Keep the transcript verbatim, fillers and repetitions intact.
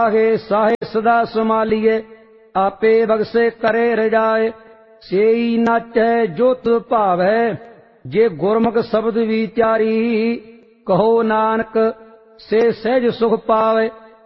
ਸਾਹੇ ਸਾਹੇ ਸਦਾ ਸੰਭਾਲੀਏ, ਆਪੇ ਬਖਸ਼ੇ ਕਰੇ ਰਜਾਏ। ਸੇਈ ਨਾਚੈ ਜੋ ਤੁਧ ਭਾਵੈ, ਜੇ ਗੁਰਮੁਖ ਸ਼ਬਦ ਵਿਚਾਰੀ। ਕਹੋ ਨਾਨਕ ਸੇ ਸਹਿਜ ਸੁਖ ਪਾਵੇ।